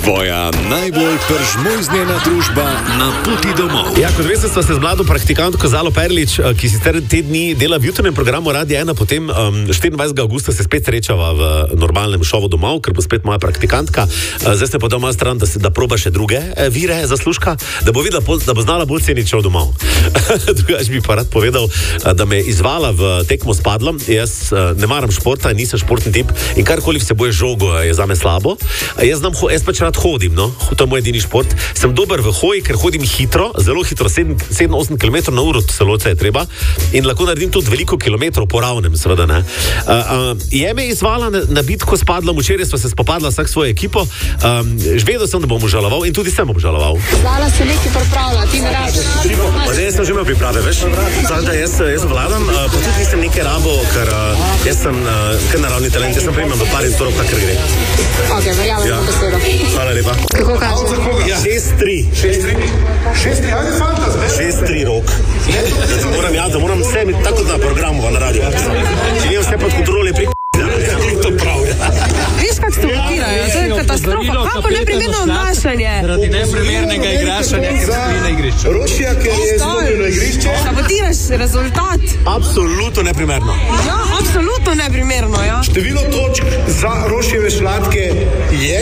Tvoja najbolj peržmojznjena družba na poti domov. Ja, kot veste, sva se z mlado praktikantko Zalo Perlič, ki sicer te dni dela v jutrnem programu Radia 1, potem 24. augusta se spet srečava v normalnem šovu domov, ker bo spet moja praktikantka. Zdaj se pa doma stran, da proba še druge vire zaslužka, da bo videla, da bo znala bolj ceniti šov domov. Drugač bi pa rad povedal, da me je izvala v tekmo s padlom. Jaz ne maram športa, nisem športni tip in karkoli vsebuje žogo je zame slabo. Jaz pač rad hodim, no? To je moj edini šport. Sem dober v hoji, ker hodim hitro, zelo hitro, 7-8 km na uro, celo je treba, in lahko naredim tudi veliko kilometrov po ravnem, seveda ne. Je me izvala na bitko s padlom, včeraj sva se spopadla vsak svojo ekipo, vedel sem, da bom obžaloval in tudi sem obžaloval. Zala se nekaj pripravlja, ti ne rabiš. Jaz sem že imel priprave, veš? Jaz vladam, pa tudi nisem nekaj rabo, ker jaz sem kar naravni talent, jaz sem primem v par izborov, kakor gre. Ok, verjamem v besedo. Hvala lepa. Kako kaže? 6-3. 6-3, ajde fantaz, ne? 6-3 rok. Da moram vse imeti tako na programu, na radiju. Če nije vse pod kontrole, to prav. Viš, kak se blokirajo, to je katastrofa. Kako neprimerno obnašanje? Zaradi neprimernega igrašanja, ker stoji na igrišču. Rošija, ker je stopil na igrišče. Sabotiraš rezultat. Absolutno neprimerno. Ja, absolutno neprimerno, ja. Število točk za Rošijeve šlatke je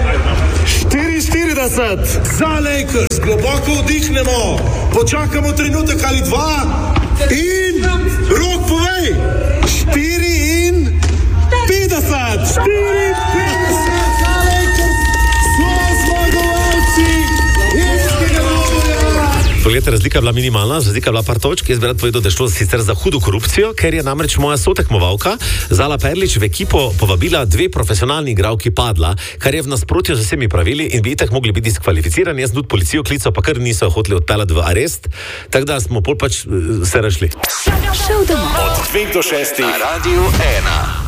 44. Za Lakers. Globoko vdihnemo, počakamo trenutek ali dva in Rok povej. 54. 54 za Lakers. So zmagovalci irskega Nobelja. Poglejte, razlika je bila minimalna, razlika je bila par točk. Jaz bi rad povedal, da je šlo sicer za hudo korupcijo, ker je namreč moja sotekmovalka Zala Perlič v ekipo povabila 2 profesionalni igralki padla, kar je v nasprotju z vsemi pravili in bi itak mogli biti diskvalificirani. Jaz tudi policijo klical, pa kar niso hoteli odpeljati v arest, tako da smo pol pač se rešili. Od 5 do 6 na Radiu 1.